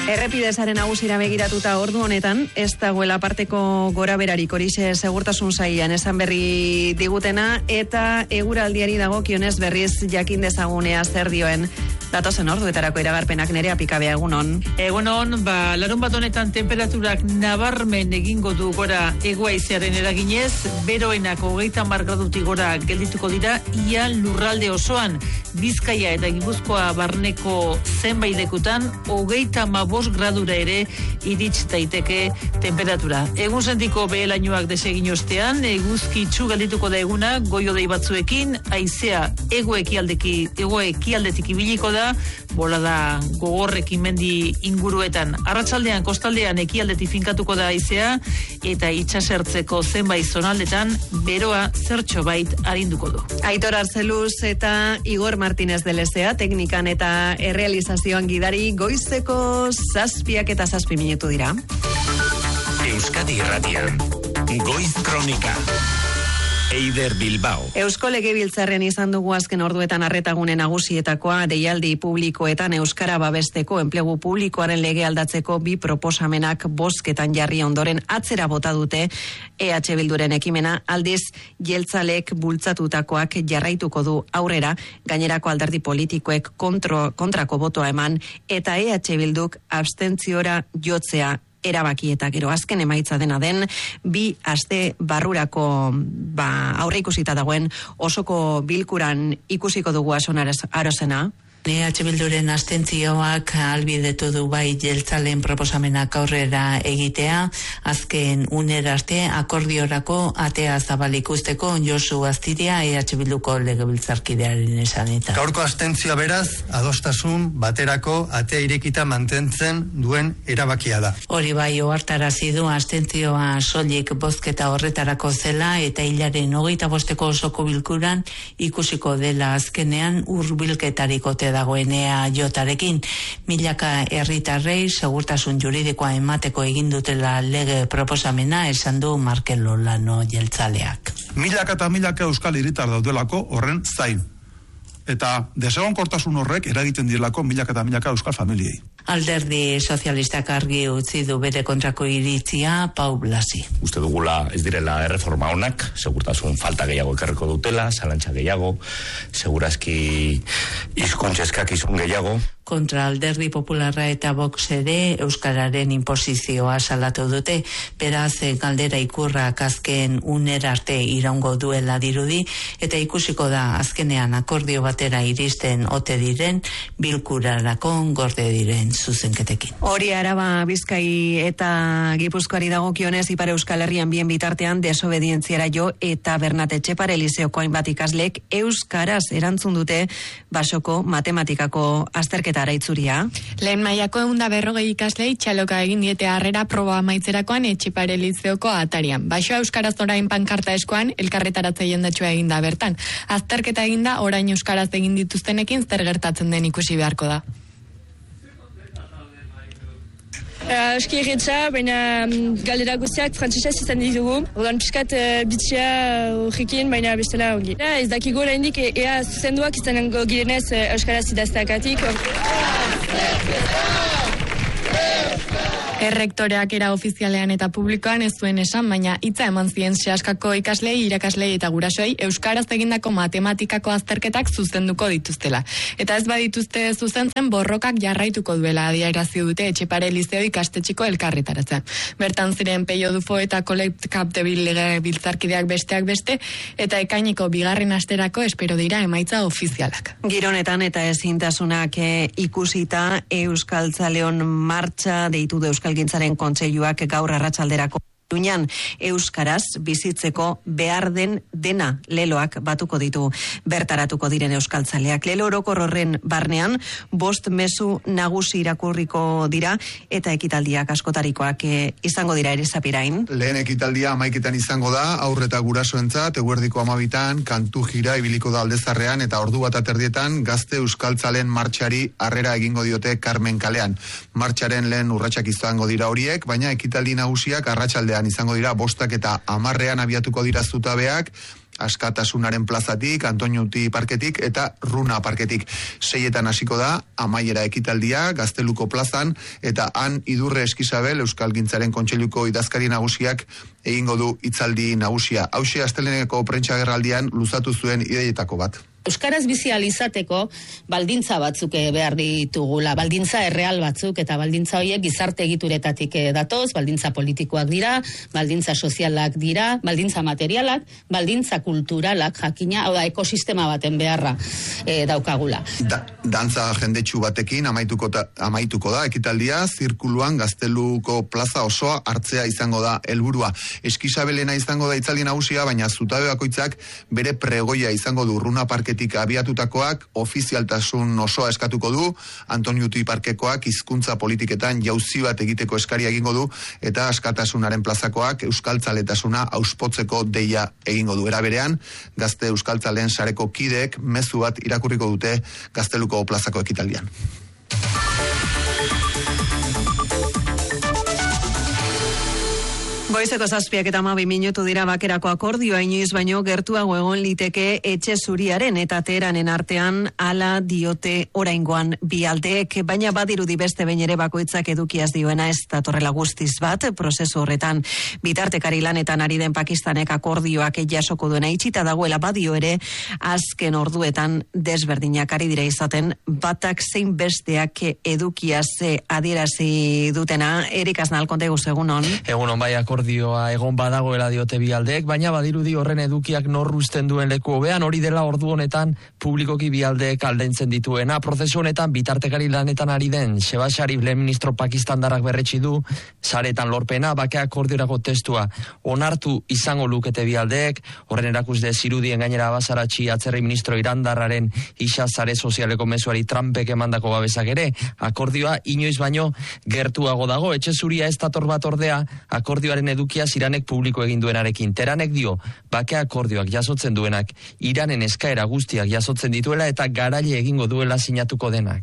Errepidezaren nagusira begiratuta ordu honetan, ez dagoela parteko gora berarik horixe segurtasun sailean esan berri digutena, eta eguraldiari dagokionez berriz jakin dezagunea zer dioen datozen orduetarako iragarpenak. Nerea Pikabea, egunon. Egunon, larun bat honetan temperaturak nabarmen egingo du gora hegohaizearen eraginez, beroenak 30 gradutik gora geldituko dira, ia lurralde osoan, Bizkaia eta Gipuzkoa barneko zenbait lekutan 35 gradura ere irits daiteke temperatura. Egun sentiko behelainoak desegin ostean, eguzkitsu geldituko da eguna, goio-dei batzuekin, haizea egoekialdetik ibiliko da, bolada gogorrekin mendi inguruetan. Arratsaldean kostaldean ekialdetik finkatuko da haizea, eta itsasertzeko zenbait zonaldetan beroa zertxobait arinduko du. Aitor Arzeluz eta Igor Martínez de Lezea, teknikan eta errealizazioan gidari, goizeko 7 eta 7 minutu dira. Euskadi Irratian, Goiz Kronika. Eider Bilbao. Eusko Legebiltzarrean izan dugu azken orduetan arretagune nagusietakoa, deialdi publikoetan euskara babesteko enplegu publikoaren lege aldatzeko 2 proposamenak bozketan jarri ondoren atzera bota dute EH Bilduren ekimena, aldiz jeltzalek bultzatutakoak jarraituko du aurrera, gainerako alderdi politikoek kontrako botoa eman, eta EH Bilduk abstentziora jotzea erabaki, eta gero azken emaitza dena den 2 aste barrurako aurre ikusita dagoen osoko bilkuran ikusiko dugu Arozena. EH Bilduren abstentzioak ahalbidetu du bai jeltzalen proposamenak aurrera egitea, azken unera arte akordiorako atea zabalik usteko Josu Astiria EH Bilduko legebiltzarkidearen esanetan. Gaurko abstentzioa beraz, adostasun baterako atea irekita mantentzen duen erabakia da. Hori bai ohartarazi du abstentzioa soilik bozketa horretarako zela, eta hilaren 25 osoko bilkuran ikusiko dela azkenean hurbilketarik ote dagoenea jotarekin. Milaka herritarrei segurtasun juridikoa emateko egin dutela lege proposamena, esan du Markel Olano jeltzaleak. Milaka eta milaka euskal hiritar daudelako horren zain. Eta desegonkortasun horrek eragiten direlako milaka eta milaka euskal familiei. Alderdi sozialistak argi utzi du bere kontrako iritzia, Pau Blasi. Uste dugula ez direla erreforma honak, segurtasun falta gehiago ekarriko dutela, zalantza gehiago, segurazki hizkuntzeskak izun gehiago. Kontra alderdi popularra eta Vox ere euskararen inposizioa salatu dute, beraz galdera ikurrak azken unera arte iraungo duela dirudi, eta ikusiko da azkenean akordio batera iristen ote diren bilkurarako gorde diren zuzenketekin. Hori Araba, Bizkai eta Gipuzkoari dagokionez, Ipar Euskal Herrian bien bitartean desobedientziara jo eta Bernat Etxepare Lizeoko hainbat ikaslek euskaraz erantzun dute basoko matematikako azterketa araitzuria. Lehen mailako 140 ikaslei txaloka egin diete harrera proba amaitzerakoan Etxepare Lizeoko atarian. Baso euskaraz orain pankarta eskoan elkarretaratze jendatxoa eginda bertan. Azterketa eginda orain euskaraz egin dituztenekin zer gertatzen den ikusi beharko da. Aski erretza, baina galdera guztiak frantzesez izan ditugu. Ordan piskat bitxea horrekin, baina bestela ongi. Ez dakigu oraindik ea zuzenduak izango girenez euskaraz idazteakatik. Errektoreak era ofizialean eta publikoan ez zuen esan, baina hitza eman zien sehaskako ikaslei, irakaslei eta gurasoei euskaraz egindako matematikako azterketak zuzenduko dituztela. Eta ez badituzte zuzentzen borrokak jarraituko duela adierazi dute Etxepare Lizeo ikastetxiko elkarretaratzen. Bertan ziren Peio Dufo eta Kolekt Kapdebil legebiltzarkideak besteak beste, eta ekainiko 2. asterako espero dira emaitza ofizialak. Gironetan eta ezintasunak ikusita Euskaltzaleon martxa deitu du Euskalgintzaren Kontseiluak gaur arratsalderako Iruñan euskaraz bizitzeko behar den dena leloak batuko ditu bertaratuko diren euskaltzaleak. Lelo orokor horren barnean 5 mezu nagusi irakurriko dira eta ekitaldiak askotarikoak izango dira ere Zapirain. Lehen ekitaldia 11etan izango da, aurre eta gurasoentzat, eguerdiko 12etan kantu jira ibiliko da Aldezarrean, eta 1:30 gazte euskaltzalen martxari harrera egingo diote Carmen kalean. Martxaren lehen urratsak izango dira horiek, baina ekitaldi nagusiak arratsaldean izango dira 5 eta 10 abiatuko dira zutabeak, Askatasunaren plazatik, Antoñuti parketik eta Runa parketik. 6etan hasiko da, amaiera ekitaldia, Gazteluko plazan, eta han Idurre Eskizabel, Euskalgintzaren Kontseiluko idazkari nagusiak egingo du hitzaldi nagusia. Hauxe asteleneko prentsagerraldian luzatu zuen ideietako bat. Euskaraz bizi izateko baldintza batzuk behar ditugula, baldintza erreal batzuk, eta baldintza horiek gizarte egituretatik datoz, baldintza politikoak dira, baldintza sozialak dira, baldintza materialak, baldintza kulturalak, jakina, hau da, ekosistema baten beharra daukagula. Dantza jendetsu batekin amaituko da ekitaldia, zirkuluan Gazteluko plaza osoa hartzea izango da helburua. Eskizabelena izango da hitzaldi nagusia, baina zutabe bakoitzak bere pregoia izango du. Runa parketik abiatutakoak ofizialtasun osoa eskatuko du, Antoñuti parkekoak hizkuntza politiketan jauzi bat egiteko eskaria egingo du, eta Askatasunaren plazakoak euskaltzaletasuna auspotzeko deia egingo du. Era berean, Gazte Euskaltzaleen sareko kideek mezu bat irakurriko dute Gazteluko plazako ekitaldian. Goizeko 7:12 minutu dira bakerako akordioa, inoiz baino gertuago egon liteke Etxe Zuriaren eta Teheranen artean, hala diote oraingoan bi aldeek, baina badirudi beste behin ere bakoitzak edukiaz dioena ez datorrela guztiz bat. Prozesu horretan bitartekari lanetan ari den Pakistanek akordioak jasoko duena itxita dagoela, badio ere azken orduetan desberdinak ari dira izaten, batak zein besteak edukiaz adierazi dutena. Erik Aznal, konta eguzu, egunon. Egunon, bai, akordioa egon badagoela diote bi aldeek, baina badirudi horren edukiak norrusten duen leku hobean, hori dela ordu honetan publikoki bi aldeek aldentzen dituena. Prozesu honetan bitartekari lanetan ari den Shehbaz Sharif lehen ministro pakistandarrak berretsi du saretan lorpena, bake akordiorako testua onartu izango lukete bi aldeek. Horren erakusle zirudien gainera Abasaratxi atzerri ministro irandarraren isa sare sozialeko mezuari Trumpek emandako babesak ere. Akordioa inoiz baino gertuago dago. Etxe Zuria ez dator bat ordea akordioaren edukia Iranek publiko egin duenarekin. Teheranek dio, bake akordioak jasotzen duenak Iranen eskaera guztiak jasotzen dituela eta garaile egingo duela sinatuko denak.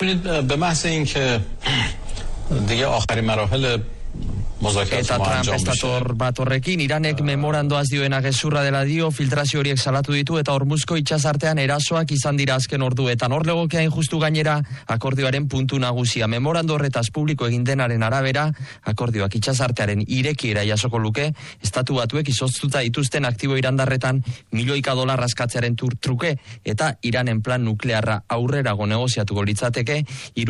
Eta Trump estator bat horrekin, Iranek memorandoaz dioena gezurra dela dio, filtrazio horiek salatu ditu eta Hormuzko itsasartean erasoak izan dira azken orduetan. Hor legokeain justu gainera akordioaren puntu nagusia. Memorando horretaz publiko egin denaren arabera, akordioak itsasartearen irekiera jasoko luke, Estatu Batuek izoztuta dituzten aktibo irandarretan $1.000.000 askatzearen truke, eta Iranen plan nuklearra aurrerago negoziatuko litzateke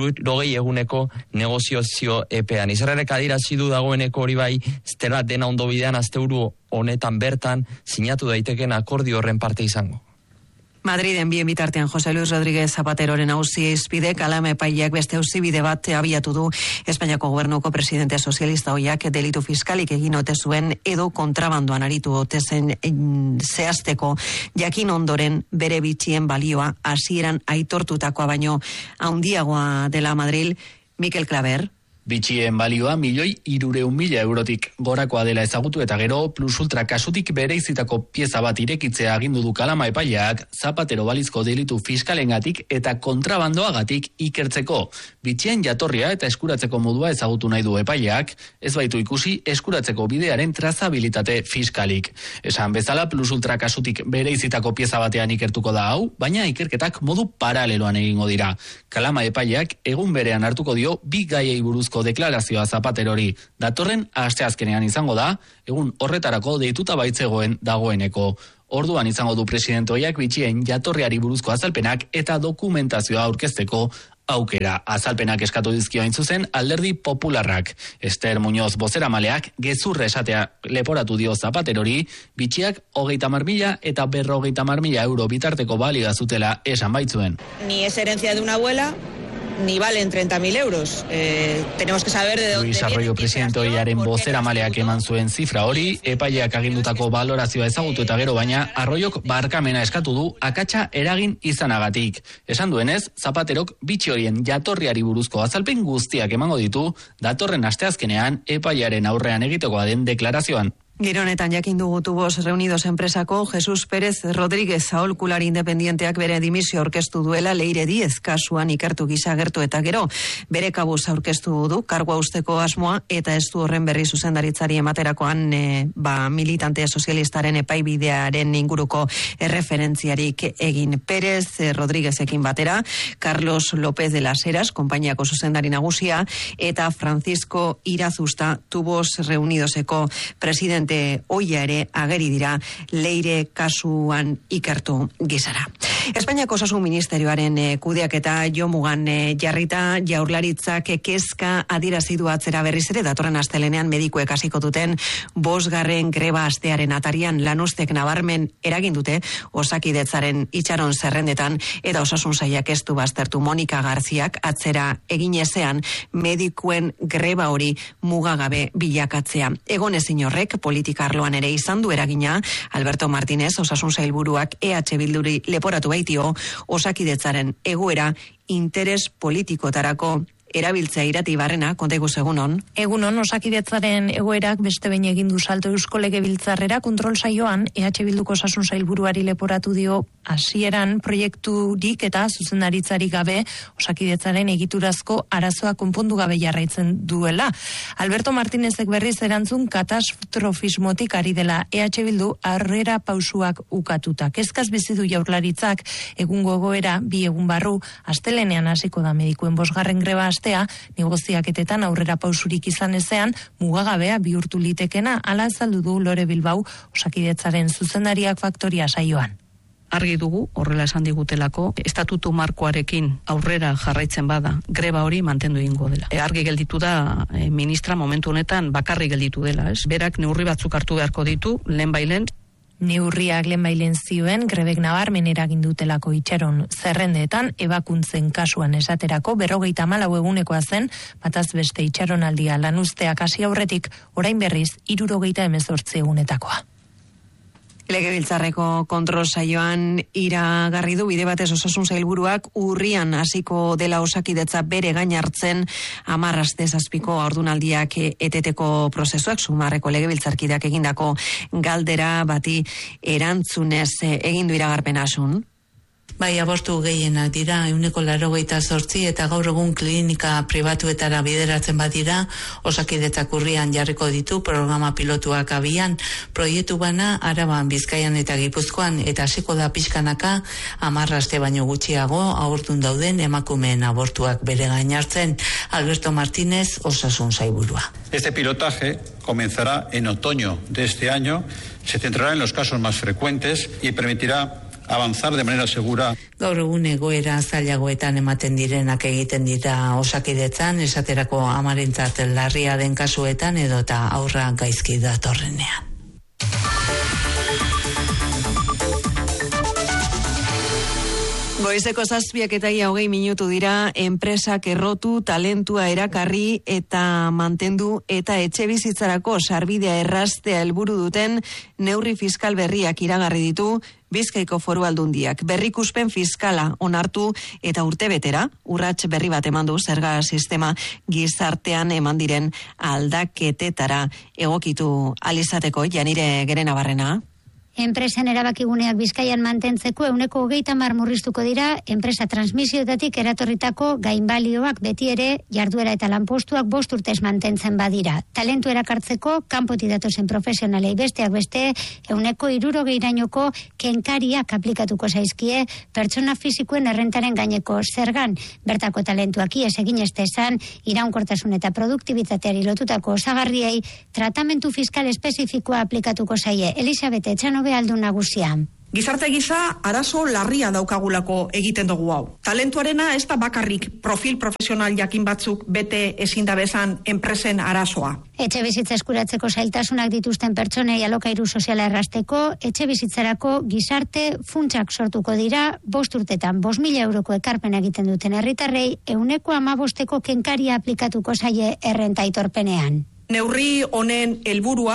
60 eguneko negoziazio epean. Israelek adierazi du dagoen hori bai, estela dena ondo bidean asteburu honetan bertan sinatu daiteken akordio horren parte izango. Madriden bien bitartean Jose Luis Rodríguez Zapateroren auzi izpide, Kalama epaileak beste auzibide bat abiatu du. Espainiako gobernuko presidente sozialista ohiak delitu fiskalik egin ote zuen edo kontrabandoan aritu ote zen zehazteko, jakin ondoren bere bitxien balioa hasieran aitortutakoa baino handiagoa dela Madril. Mikel Claver. Bitxien balioa 1.300.000 eurotik gorakoa dela ezagutu eta gero Plus Ultra kasutik bereizitako pieza bat irekitzea agindu du Kalama epaileak Zapatero balizko delitu fiskalengatik eta kontrabandoagatik ikertzeko. Bitxien jatorria eta eskuratzeko modua ezagutu nahi du epaileak, ez baitu ikusi eskuratzeko bidearen trazabilitate fiskalik. Esan bezala Plus Ultra kasutik bereizitako pieza batean ikertuko da hau, baina ikerketak modu paraleloan egingo dira. Kalama epaileak egun berean hartuko dio bi gaiei buruzko deklarazioa Zapaterori. Datorren asteazkenean izango da, egun horretarako deituta baitzegoen dagoeneko. Orduan izango du presidente ohiak bitxien jatorriari buruzko azalpenak eta dokumentazioa aurkezteko aukera. Azalpenak eskatu dizkio hain zuzen Alderdi Popularrak. Ester Muñoz bozeramaleak gezurra esatea leporatu dio Zapaterori, bitxiak 30.000 eta 50.000 euro bitarteko balioa zutela esan baitzuen. Ni es herencia de una abuela, ni valen 30.000 euros. Tenemos que saber de dónde Luis Arroyo presidente ohiaren bozeramaleak eman zuen zifra hori, epaileak agindutako balorazioa ezagutu eta gero, baina Arroyok barkamena eskatu du akatsa eragin izanagatik. Esan duenez, Zapaterok bitxi horien jatorriari buruzko azalpen guztiak emango ditu datorren asteazkenean epailearen aurrean egitekoa den deklarazioan. Giro honetan jakin dugu Tubos Reunidos enpresako Jesus Pérez Rodríguez aholkulari independienteak bere dimisio aurkeztu duela Leire Diez kasuan ikertu gisa agertu eta gero bere kabuz aurkeztu du kargua usteko asmoa eta ez du horren berri zuzendaritzari ematerakoan militante sozialistaren epaibidearen inguruko erreferentziarik egin. Pérez Rodríguezekin batera Carlos López de las Heras konpainiako zuzendari nagusia eta Francisco Irazusta Tubos Reunidoseko presidente oia ere ageri dira Leire kasuan ikertu gizara. Espainiako Osasun Ministerioaren kudeaketa jomugan jarrita Jaurlaritzak kezka adierazi du atzera berriz ere datorren astelenean medikuek hasiko duten 5. greba astearen atarian lanuztek nabarmen eragin dute Osakidetzaren itxaron zerrendetan eta Osasun Sailak ez du baztertu Monika Garziak atzera egin ezean medikuen greba hori mugagabe bilakatzea. Egon ezin horrek politika arloan ere izan du eragina. Alberto Martínez Osasun Sailburuak EH Bilduri leporatu baitio Osakidetzaren egoera interes politikotarako erabiltzea irati barrena, kontegu egunon. Egunon, Osakidetzaren egoerak beste behin egin du salto Eusko Legebiltzarrera kontrol saioan EH Bilduko Osasun Sailburuari leporatu dio hasieran proiekturik eta zuzendaritzarik gabe Osakidetzaren egiturazko arazoa konpondu gabe jarraitzen duela. Alberto Martínezek berriz erantzun katastrofismotik ari dela EH Bildu aurrera pausuak ukatuta. Kezkaz bizi du Jaurlaritzak egungo egoera 2 egun barru astelenean hasiko da medikuen 5. greba negoziaketetan aurrera pausurik izan ezean mugagabea bihurtu litekena, hala azaldu du Lore Bilbao Osakidetzaren zuzendariak Faktoria saioan. Argi dugu, horrela esan digutelako, estatutu markoarekin aurrera jarraitzen bada, greba hori mantendu egingo dela. Argi gelditu da, ministra momentu honetan bakarrik gelditu dela, ez? Berak neurri batzuk hartu beharko ditu, lehenbailen. Neurriak lehenbailen zioen, grebek nabarmen eragin dutelako itxaron zerrendeetan, ebakuntzen kasuan esaterako 54 egunekoa zen, bataz beste itxaronaldia lanuzteak hasi aurretik, orain berriz 78 egunetakoa. Legebiltzarreko kontrol saioan iragarri du bide batez Osasun Sailburuak urrian hasiko dela Osakidetza bere gain hartzen 10 aste zazpiko haurdunaldiak eteteko prozesuak Sumarreko legebiltzarkideak egindako galdera bati erantzunez egin du iragarpena asun. Bai, abortu gehienak dira, 188 eta gaur egun klinika pribatuetara bideratzen badira, Osakidetzak urrian jarriko ditu programa pilotuak abian, proiektu bana Araban, Bizkaian eta Gipuzkoan, eta hasiko da pixkanaka 10 aste baino gutxiago abortun dauden emakumeen abortuak bere gain hartzen. Alberto Martínez, Osasun Sailburua. Este pilotaje comenzará en otoño de este año, se centrará en los casos más frecuentes y permitirá avanzar de manera segura. Gaur egun egoera zailagoetan ematen direnak egiten dira Osakidetzan, esaterako amarentzat larria den kasuetan edota aurra gaizki datorrenean. Goizeko 7:20 dira, enpresak errotu, talentua erakarri eta mantendu eta etxebizitzarako sarbidea erraztea helburu duten neurri fiskal berriak iragarri ditu Bizkaiko Foru Aldundiak. Berrikuspen fiskala onartu eta urtebetera urrats berri bat eman du zerga sistema gizartean eman diren aldaketetara egokitu alizateko. Janire Gerenabarrena. Enpresen erabakiguneak Bizkaian mantentzeko 130 murriztuko dira, enpresa transmisioetatik eratorritako gainbalioak beti ere jarduera eta lanpostuak 5 urtez mantentzen badira. Talentu erakartzeko kanpotik datozen profesionalei besteak beste 160rainoko kenkariak aplikatuko zaizkie pertsona fisikoen errentaren gaineko zergan. Bertako talentuak ies egin ez dezan, iraunkortasun eta produktibitateari lotutako osagarriei tratamentu fiskal espezifikoa aplikatuko zaie. Elisabete Etxanobe Aldun nagusia. Gizarte gisa arazo larria daukagulako egiten dugu hau. Talentuarena ez da bakarrik profil profesional jakin batzuk bete ezin da bezan enpresen arazoa. Etxe bizitza eskuratzeko zailtasunak dituzten pertsonei alokairu soziala errasteko, etxe bizitzarako gizarte funtsak sortuko dira, 5 urtetan 5.000 euroko ekarpena egiten duten herritarrei 115 kenkaria aplikatuko zaie errenta aitorpenean. Neurri honen helburua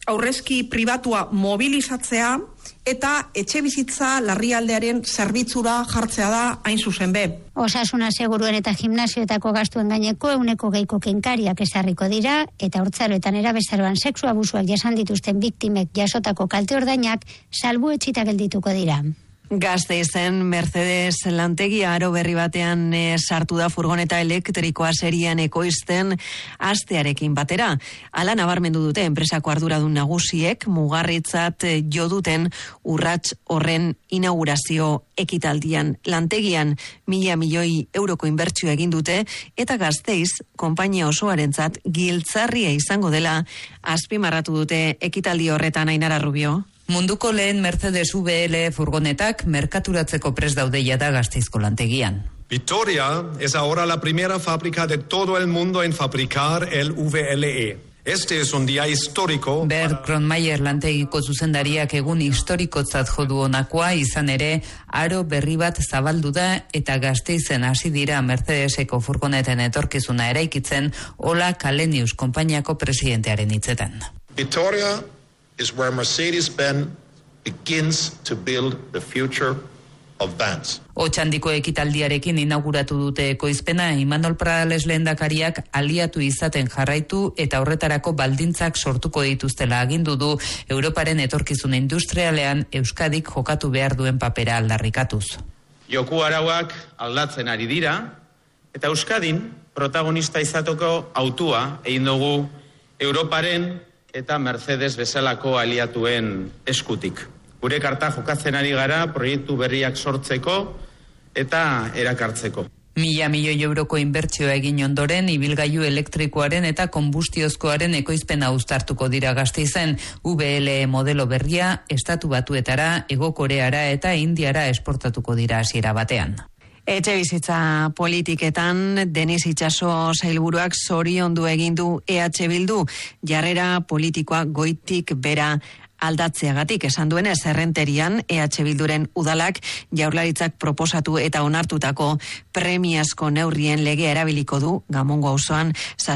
aurrezki pribatua mobilizatzea eta etxebizitza larrialdearen zerbitzura jartzea da hain zuzen be. Osasuna seguruen eta gimnasioetako gastuen gaineko 100% kenkariak ezarriko dira eta haurtzaroetan erabezaroan sexu abusuak jasan dituzten biktimek jasotako kalte ordainak salbuetsita geldituko dira. Gasteizen Mercedes lantegia aro berri batean sartu da furgoneta elektrikoa serian ekoizten astearekin batera. Hala nabarmendu dute enpresako arduradun nagusiek mugarritzat jo duten urrats horren inaugurazio ekitaldian. Lantegian 1.000 milioi euroko inbertsioa egin dute eta Gasteiz konpainia osoarentzat giltzarria izango dela azpimarratu dute ekitaldi horretan. Ainara Rubio. Munduko lehen Mercedes VL furgonetak merkaturatzeko prest daude jada Gasteizko lantegian. Vitoria es ahora la primera fábrica de todo el mundo en fabricar el VLE. Este es un día histórico. Bert Kronmaier lantegiko zuzendariak egun historikotzat jodu honakoa, izan ere aro berri bat zabaldu da eta Gasteizen hasi dira Mercedeseko furgoneten etorkizuna eraikitzen, Ola Kalenius konpainiako presidentearen hitzetan. Vitoria is where Mercedes-Benz begins to build the future of vans. Otxandiko ekitaldiarekin inauguratu dute ekoizpena, Imanol Pradales lehendakariak aliatu izaten jarraitu eta horretarako baldintzak sortuko dituztela agindu du, Europaren etorkizun industrialean Euskadik jokatu behar duen papera aldarrikatuz. Joku arauak aldatzen ari dira eta Euskadin protagonista izateko autua egin dugu Europaren eta Mercedes bezalako aliatuen eskutik. Gure karta jokatzen ari gara proiektu berriak sortzeko eta erakartzeko. 1.000 milioi euroko inbertsioa egin ondoren, ibilgailu elektrikoaren eta konbustiozkoaren ekoizpena uztartuko dira Gasteizen. VLE modelo berria Estatu Batuetara, Hego Koreara eta Indiara esportatuko dira hasiera batean. Etxebizitza politiketan Denis Itxaso sailburuak zoriondu egin du EH Bildu jarrera politikoa goitik bera aldatzeagatik. Esan duenez, Errenterian EH Bilduren udalak Jaurlaritzak proposatu eta onartutako premiazko neurrien legea erabiliko du Gamongo auzoan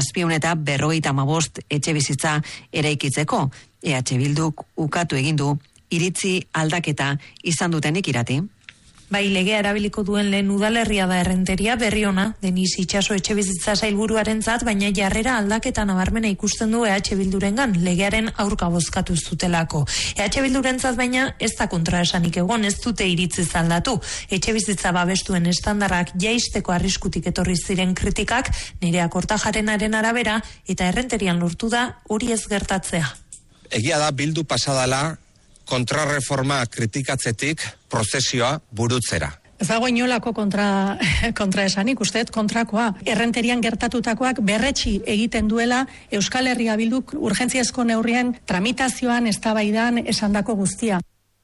755 etxebizitza eraikitzeko. EH Bilduk ukatu egin du iritzi aldaketa izan dutenik Irati. Bai, legea erabiliko duen lehen udalerria da Errenteria, berri ona, Denis Itxaso etxebizitza sailburuarentzat, baina jarrera aldaketa nabarmena ikusten du EH Bildurengan, legearen aurka bozkatu zutelako. EH Bildurentzat baina ez da kontraesanik egon, ez dute iritziz aldatu. Etxebizitza babestuen estandarrak jaisteko arriskutik etorri ziren kritikak, Nerea Kortajarenaren arabera, eta Errenterian lortu da hori ez gertatzea. Egia da Bildu pasadala kontrarreforma kritikatzetik prozesioa burutzera. Ez dago inolako kontra esanik, usteet kontrakoa. Errenterian gertatutakoak berretsi egiten duela Euskal Herria Bilduk urgentziazko neurrien tramitazioan, eztabaidan esandako guztia.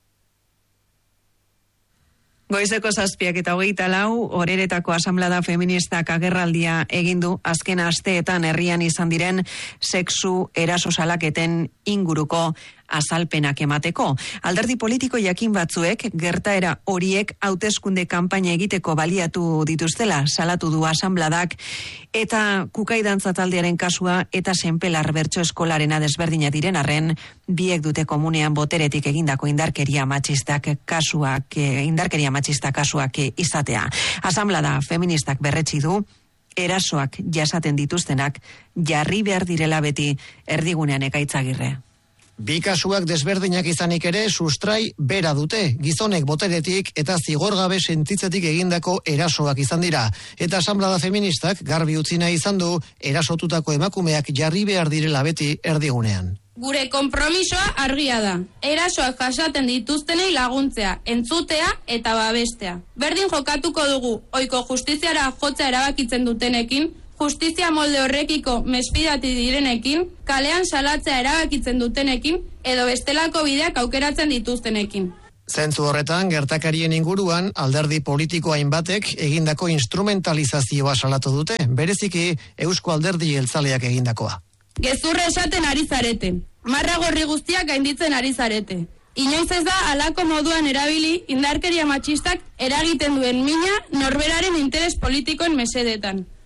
Goizeko 7:24, Oreretako Asanblada Feministak agerraldia egin du azken asteetan herrian izan diren sexu eraso salaketen inguruko azalpenak emateko. Alderdi politiko jakin batzuek gertaera horiek hauteskunde kanpaina egiteko baliatu dituztela salatu du Asanbladak, eta Kukai dantza taldearen kasua eta Senpelar bertso eskolarena desberdina diren arren, biek dute komunean boteretik egindako indarkeria matxista kasuak izatea. Asanblada feministak berretsi du erasoak jasaten dituztenak jarri behar direla beti erdigunean Ekaitzagirre. Bi kasuak desberdinak izanik ere sustrai bera dute, gizonek boteretik eta zigorgabe sentitzetik egindako erasoak izan dira. Eta Asanblada feministak garbi utzi nahi izan du erasotutako emakumeak jarri behar direla beti erdigunean. Gure konpromisoa argia da. Erasoak jasaten dituztenei laguntzea, entzutea eta babestea. Berdin jokatuko dugu ohiko justiziara jotzea erabakitzen dutenekin, justizia molde horrekiko mesfidati direnekin, kalean salatzea erabakitzen dutenekin, edo bestelako bideak aukeratzen dituztenekin. Zentzu horretan, gertakarien inguruan, alderdi politiko hainbatek egindako instrumentalizazioa salatu dute, bereziki Eusko Alderdi Jeltzaleak egindakoa. Gezurra esaten ari zarete, marra gorri guztiak gainditzen ari zarete. Inoiz ez da halako moduan erabili indarkeria matxistak eragiten duen mina norberaren interes politikoen mesedetan.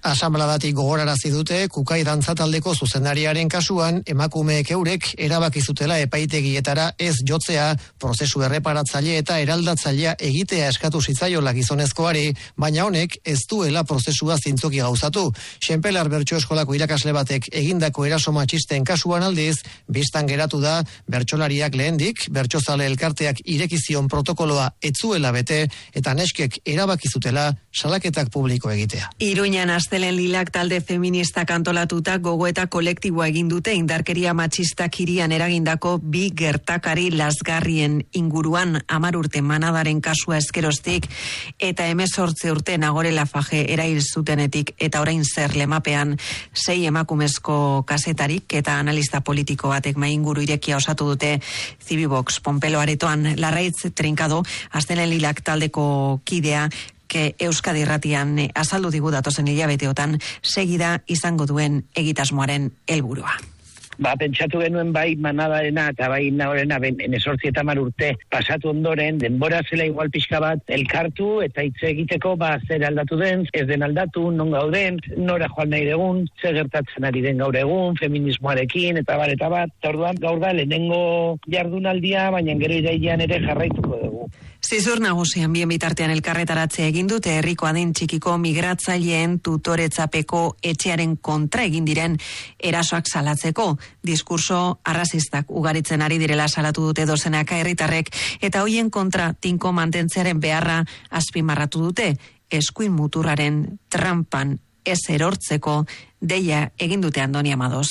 Asanbladatik gogorarazi dute Kukai dantzataldeko zuzendariaren kasuan emakumeek eurek erabaki zutela epaitegietara ez jotzea, prozesu erreparatzaile eta eraldatzailea egitea eskatu zitzaiola gizonezkoari, baina honek ez duela prozesua zintzoki gauzatu. Xenpelar bertso eskolako irakasle batek egindako eraso matxisten kasuan aldiz, bistan geratu da bertsolariak lehendik, bertsozale elkarteak irekizion protokoloa etzuela bete eta neskek erabaki zutela salaketak publiko egitea. Iruñan astelen Lilak talde feministak antolatuta gogoeta kolektiboa egin dute indarkeria matxistak hirian eragindako 2 gertakari lazgarrien inguruan 10 urte manadaren kasua eskeroztik eta 18 urte Nagore Lafaje erail zutenetik eta orain zer lemapean 6 emakumezko kasetarik eta analista politiko batek mainguru irekia osatu dute Cibibox Pompelo aretoan. Larraitz Trinkado astelen Lilak taldeko kidea Euskadi Irratian azaldu digu datozen hilabeteotan segida izango duen egitasmoaren helburua. Pentsatu genuen bai manadarena eta bai nagorena 18 eta 10 urte pasatu ondoren, denbora zela igual pixka bat elkartu eta hitz egiteko zer aldatu den, ez den aldatu, non gauden, nora joan nahi dugun, zer gertatzen ari den gaur egun, feminismoarekin eta bat. Eta orduan gaur da lehenengo jardunaldia, baina gero irailean ere jarraituko dugu. Zizur nagusian bien bitartean elkarretaratzea egin dute herriko adin txikiko migratzaileen tutoretzapeko etxearen kontra egin diren erasoak salatzeko. Diskurso arrazistak ugaritzen ari direla salatu dute dozenaka herritarrek eta hoien kontra tinko mantentzearen beharra azpimarratu dute. Eskuin muturraren trampan ez erortzeko deia egin dute Andoni Amados.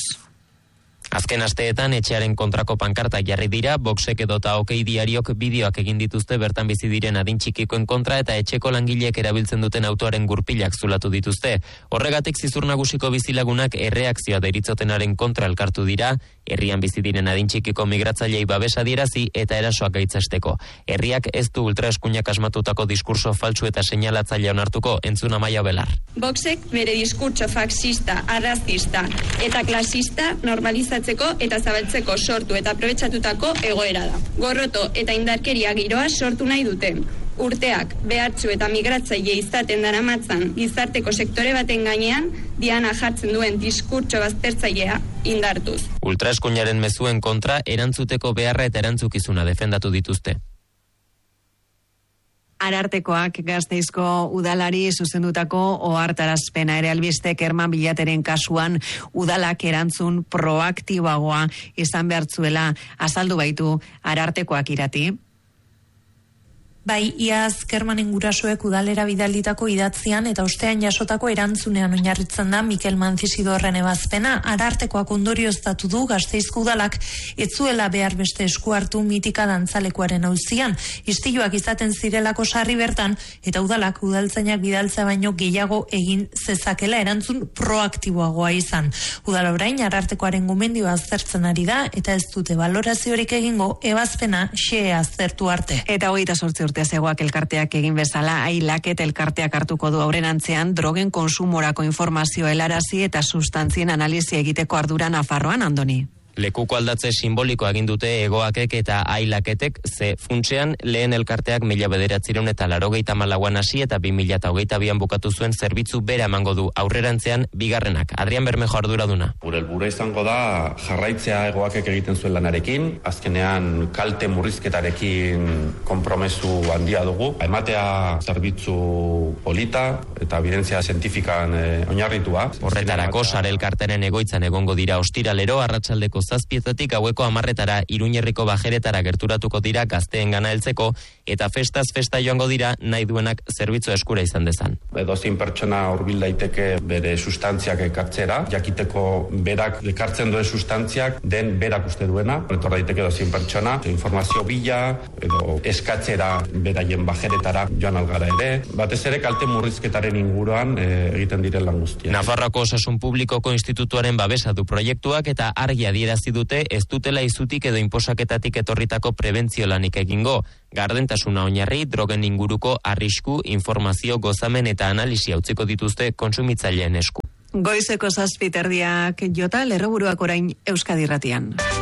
Azken asteetan etxearen kontrako pankartak jarri dira, Voxek edota Okei Diariok bideoak egin dituzte bertan bizi diren adin txikikoen kontra eta etxeko langileek erabiltzen duten autoaren gurpilak zulatu dituzte. Horregatik Zizur Nagusiko bizilagunak erreakzioa deritzotenaren kontra elkartu dira, herrian bizi diren adin txikiko migratzailei babesa adierazi eta erasoak gaitzesteko. Herriak ez du ultraeskuinak asmatutako diskurso faltsu eta seinalatzailea onartuko, entzun Amaia Belar. Voxek bere diskurtso faxista, arrazista eta klasista normalizatzeko eta zabaltzeko sortu eta aprobetxatutako egoera da. Gorroto eta indarkeria giroa sortu nahi dute. Urteak, behartzu eta migratzaile izaten daramatzan gizarteko sektore baten gainean diana jartzen duen diskurtso baztertzailea indartuz. Ultraeskuinaren mezuen kontra erantzuteko beharra eta erantzukizuna defendatu dituzte. Arartekoak Gasteizko udalari zuzendutako ohartarazpena ere albiste Kerman Bilateren kasuan udalak erantzun proaktiboagoa izan behartzuela azaldu baitu Arartekoak Irati. Bai, iaz Kermanen gurasoek udalera bidalitako idatzian eta ostean jasotako erantzunean oinarritzen da Mikel Manzisidorren ebazpena. Arartekoak ondorioztatu du Gasteizko udalak etzuela behar beste esku hartu mitika dantzalekuaren auzian. Istiluak izaten zirelako sarri bertan eta udalak udaltzainak bidaltzea baino gehiago egin zezakela erantzun proaktiboagoa izan. Udal orain Arartekoaren gomendioa aztertzen ari da eta ez dute baloraziorik egingo ebazpena xea aztertu arte. Eta 28 urte zegoak elkarteak egin bezala Ailak eta elkarteak hartuko du aurrerantzean drogen konsumorako informazio helarazi eta sustantzien analizia egiteko ardura Nafarroan, Andoni. Lekuko aldatze simboliko egin dute Egoakek eta Ailaketek, ze funtsean lehen elkarteak 1984an hasi eta 2022an bukatu zuen zerbitzu bera emango du aurrerantzean bigarrenak. Adrian Bermejo arduraduna. Gure helburua izango da jarraitzea Egoakek egiten zuen lanarekin, azkenean kalte murrizketarekin konpromesu handia dugu, ematea zerbitzu polita eta evidentzia zientifikan oinarritua. Horretarako sare elkarteren egoitzan egongo dira ostiralero arratsaldeko 7:00 gaueko 10:00 Iruñerriko bajeretara gerturatuko dira gazteen gana heltzeko eta festaz festa joango dira nahi duenak zerbitzu eskura izan dezan. Edozein pertsona hurbil daiteke bere sustantziak ekartzera, jakiteko berak ekartzen duen sustantziak den berak uste duena, etor daiteke edozein pertsona, informazio bila edo eskatzera beraien bajeretara joan algara ere, batez ere kalte murrizketaren inguruan egiten diren lan guztia. Nafarroako Osasun Publikoko Institutuaren babesa du proiektuak eta argi adierazi dute ez dutela izutik edo inposaketatik etorritako prebentzio lanik egingo. Gardentasuna oinarri, drogen inguruko arrisku, informazio, gozamen eta analisia utziko dituzte kontsumitzaileen esku. Goizeko 7:00 jota lerroburuak orain Euskadi Irratian.